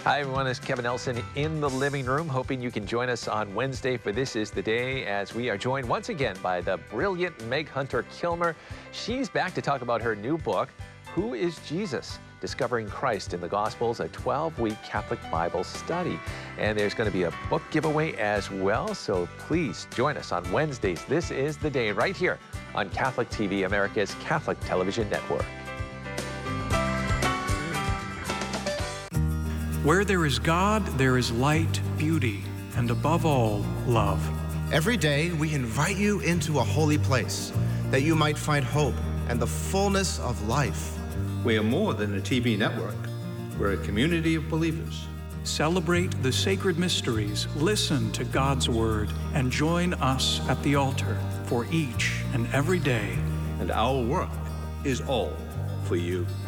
Hi, everyone. It's Kevin Nelson in the living room, hoping you can join us on Wednesday for This Is the Day, as we are joined once again by the brilliant Meg Hunter Kilmer. She's back to talk about her new book, Who is Jesus? Discovering Christ in the Gospels, a 12-week Catholic Bible study. And there's going to be a book giveaway as well, so please join us on Wednesdays. This is the day right here on Catholic TV, America's Catholic Television Network. Where there is God, there is light, beauty, and above all, love. Every day, we invite you into a holy place, that you might find hope and the fullness of life. We are more than a TV network. We're a community of believers. Celebrate the sacred mysteries, listen to God's word, and join us at the altar for each and every day. And our work is all for you.